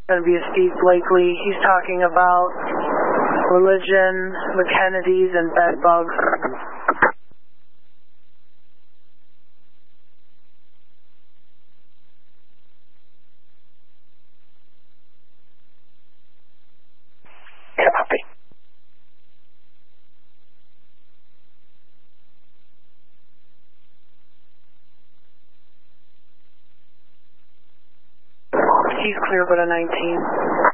going to be a Steve Blakely. He's talking about religion, the Kennedys, and bed bugs. Copy. He's clear but a 19.